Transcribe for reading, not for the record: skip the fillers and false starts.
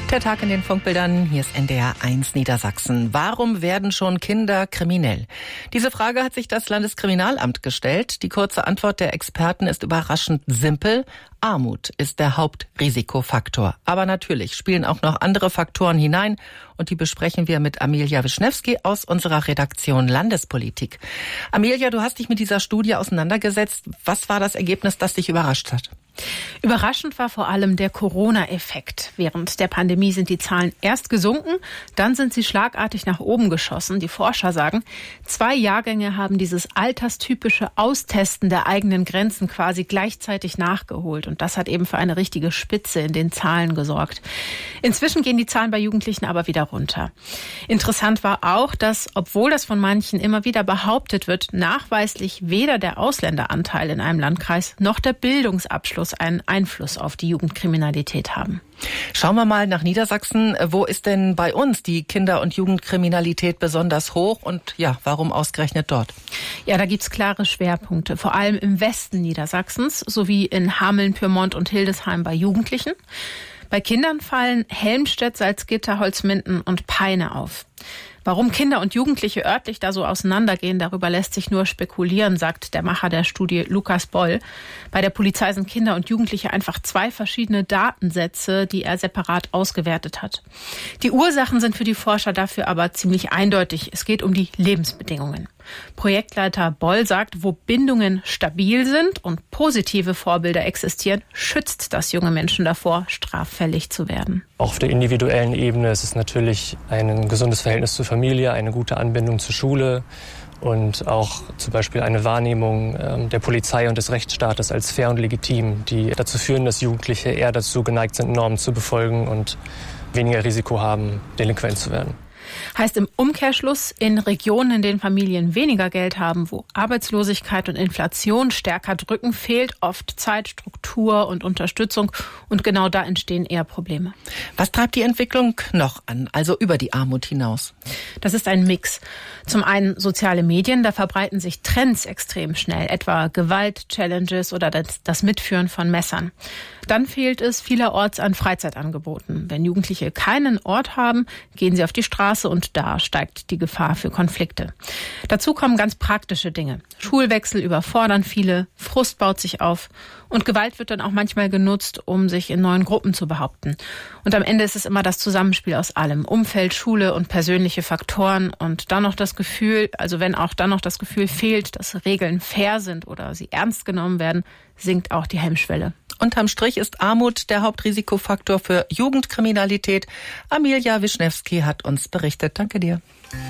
Der Tag in den Funkbildern, hier ist NDR 1 Niedersachsen. Warum werden schon Kinder kriminell? Diese Frage hat sich das Landeskriminalamt gestellt. Die kurze Antwort der Experten ist überraschend simpel. Armut ist der Hauptrisikofaktor. Aber natürlich spielen auch noch andere Faktoren hinein. Und die besprechen wir mit Amelia Wischnewski aus unserer Redaktion Landespolitik. Amelia, du hast dich mit dieser Studie auseinandergesetzt. Was war das Ergebnis, das dich überrascht hat? Überraschend war vor allem der Corona-Effekt. Während der Pandemie sind die Zahlen erst gesunken, dann sind sie schlagartig nach oben geschossen. Die Forscher sagen, 2 Jahrgänge haben dieses alterstypische Austesten der eigenen Grenzen quasi gleichzeitig nachgeholt. Und das hat eben für eine richtige Spitze in den Zahlen gesorgt. Inzwischen gehen die Zahlen bei Jugendlichen aber wieder runter. Interessant war auch, dass, obwohl das von manchen immer wieder behauptet wird, nachweislich weder der Ausländeranteil in einem Landkreis noch der Bildungsabschluss einen Einfluss auf die Jugendkriminalität haben. Schauen wir mal nach Niedersachsen. Wo ist denn bei uns die Kinder- und Jugendkriminalität besonders hoch und ja, warum ausgerechnet dort? Ja, da gibt's klare Schwerpunkte, vor allem im Westen Niedersachsens sowie in Hameln, Pyrmont und Hildesheim bei Jugendlichen. Bei Kindern fallen Helmstedt, Salzgitter, Holzminden und Peine auf. Warum Kinder und Jugendliche örtlich da so auseinandergehen, darüber lässt sich nur spekulieren, sagt der Macher der Studie Lukas Boll. Bei der Polizei sind Kinder und Jugendliche einfach 2 verschiedene Datensätze, die er separat ausgewertet hat. Die Ursachen sind für die Forscher dafür aber ziemlich eindeutig. Es geht um die Lebensbedingungen. Projektleiter Boll sagt, wo Bindungen stabil sind und positive Vorbilder existieren, schützt das junge Menschen davor, straffällig zu werden. Auch auf der individuellen Ebene ist es natürlich ein gesundes Verhältnis zur Familie, eine gute Anbindung zur Schule und auch zum Beispiel eine Wahrnehmung der Polizei und des Rechtsstaates als fair und legitim, die dazu führen, dass Jugendliche eher dazu geneigt sind, Normen zu befolgen und weniger Risiko haben, delinquent zu werden. Heißt im Umkehrschluss, in Regionen, in denen Familien weniger Geld haben, wo Arbeitslosigkeit und Inflation stärker drücken, fehlt oft Zeit, Struktur und Unterstützung. Und genau da entstehen eher Probleme. Was treibt die Entwicklung noch an, also über die Armut hinaus? Das ist ein Mix. Zum einen soziale Medien, da verbreiten sich Trends extrem schnell, etwa Gewalt-Challenges oder das Mitführen von Messern. Dann fehlt es vielerorts an Freizeitangeboten. Wenn Jugendliche keinen Ort haben, gehen sie auf die Straße und da steigt die Gefahr für Konflikte. Dazu kommen ganz praktische Dinge. Schulwechsel überfordern viele, Frust baut sich auf und Gewalt wird dann auch manchmal genutzt, um sich in neuen Gruppen zu behaupten. Und am Ende ist es immer das Zusammenspiel aus allem. Umfeld, Schule und persönliche Faktoren und dann noch das Gefühl, also wenn auch dann noch das Gefühl fehlt, dass Regeln fair sind oder sie ernst genommen werden, sinkt auch die Hemmschwelle. Unterm Strich ist Armut der Hauptrisikofaktor für Jugendkriminalität. Amelia Wischnewski hat uns berichtet. Danke dir.